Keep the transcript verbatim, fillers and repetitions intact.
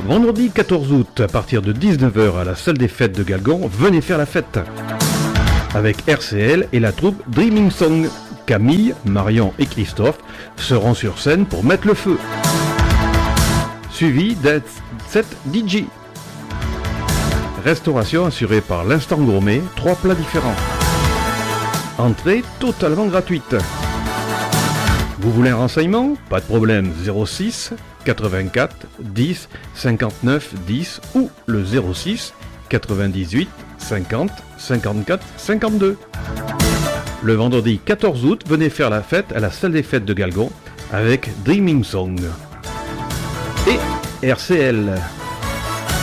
Vendredi quatorze août, à partir de dix-neuf heures à la salle des fêtes de Galgon, venez faire la fête. Avec R C L et la troupe Dreaming Song. Camille, Marion et Christophe seront sur scène pour mettre le feu. Suivi d'un set D J. Restauration assurée par l'Instant Gourmet, trois plats différents. Entrée totalement gratuite. Vous voulez un renseignement? Pas de problème, zéro six quatre-vingt-quatre dix cinquante-neuf dix ou le zéro six quatre-vingt-dix-huit cinquante cinquante-quatre cinquante-deux. Le vendredi quatorze août, venez faire la fête à la salle des fêtes de Galgon avec Dreaming Song et R C L.